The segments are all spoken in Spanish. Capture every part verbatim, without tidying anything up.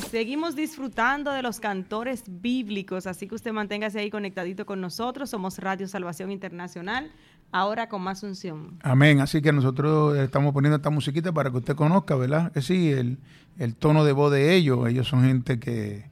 Seguimos disfrutando de los cantores bíblicos, así que usted manténgase ahí conectadito con nosotros. Somos Radio Salvación Internacional, ahora con más unción. Amén, así que nosotros estamos poniendo esta musiquita para que usted conozca, ¿verdad? Que sí, el, el tono de voz de ellos, ellos son gente que,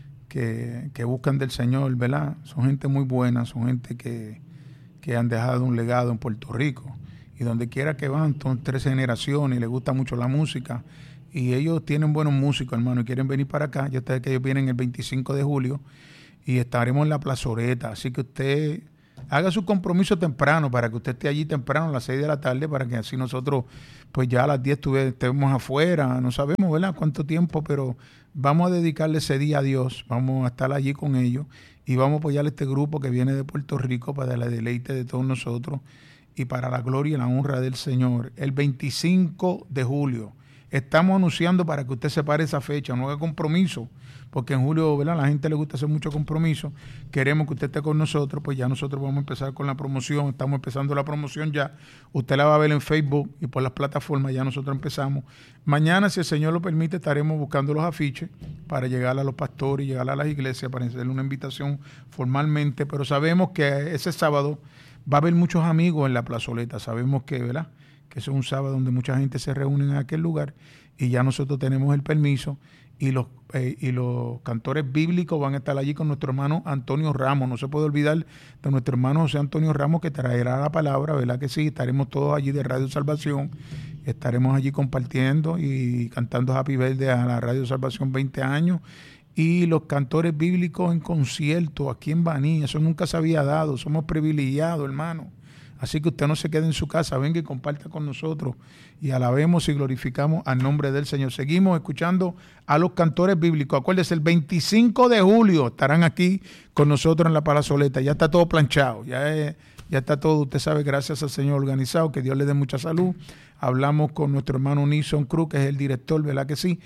que, que buscan del Señor, ¿verdad? Son gente muy buena, son gente que, que han dejado un legado en Puerto Rico. Y donde quiera que van, son tres generaciones y les gusta mucho la música. Y ellos tienen buenos músicos, hermano, y quieren venir para acá. Yo sé que ellos vienen el veinticinco de julio y estaremos en la plazoleta. Así que usted haga su compromiso temprano para que usted esté allí temprano a las seis de la tarde para que así nosotros, pues ya a las diez estemos afuera. No sabemos, ¿verdad?, cuánto tiempo, pero vamos a dedicarle ese día a Dios. Vamos a estar allí con ellos y vamos a apoyar a este grupo que viene de Puerto Rico para el deleite de todos nosotros y para la gloria y la honra del Señor. El veinticinco de julio. Estamos anunciando para que usted separe esa fecha, no haga compromiso, porque en julio, ¿verdad?, a la gente le gusta hacer mucho compromiso. Queremos que usted esté con nosotros, pues ya nosotros vamos a empezar con la promoción. Estamos empezando la promoción ya. Usted la va a ver en Facebook y por las plataformas, ya nosotros empezamos. Mañana, si el Señor lo permite, estaremos buscando los afiches para llegar a los pastores y llegar a las iglesias para hacerle una invitación formalmente, pero sabemos que ese sábado va a haber muchos amigos en la plazoleta. Sabemos que, ¿verdad?, que eso es un sábado donde mucha gente se reúne en aquel lugar y ya nosotros tenemos el permiso y los, eh, y los cantores bíblicos van a estar allí con nuestro hermano Antonio Ramos. No se puede olvidar de nuestro hermano José Antonio Ramos, que traerá la palabra, ¿verdad que sí? Estaremos todos allí de Radio Salvación, estaremos allí compartiendo y cantando Happy Birthday a la Radio Salvación veinte años. Y los cantores bíblicos en concierto aquí en Baní, eso nunca se había dado, somos privilegiados, hermano. Así que usted no se quede en su casa, venga y comparta con nosotros y alabemos y glorificamos al nombre del Señor. Seguimos escuchando a los cantores bíblicos. Acuérdese, el veinticinco de julio estarán aquí con nosotros en la Plazoleta. Ya está todo planchado, ya, es, ya está todo, usted sabe, gracias al Señor, organizado, que Dios le dé mucha salud. Hablamos con nuestro hermano Nison Cruz, que es el director, ¿verdad que sí?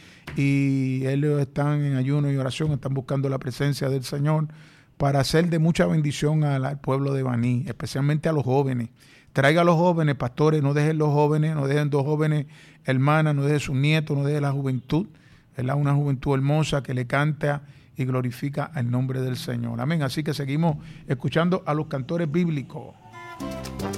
Y ellos están en ayuno y oración, están buscando la presencia del Señor para hacer de mucha bendición al, al pueblo de Baní, especialmente a los jóvenes. Traiga a los jóvenes, pastores, no dejen los jóvenes, no dejen dos jóvenes hermanas, no dejen sus nietos, no dejen la juventud, ¿verdad? Una juventud hermosa que le canta y glorifica el nombre del Señor. Amén. Así que seguimos escuchando a los cantores bíblicos.